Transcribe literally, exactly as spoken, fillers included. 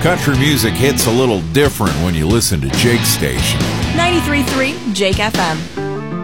Country music hits a little different when you listen to Jake's station. ninety-three point three Jake F M.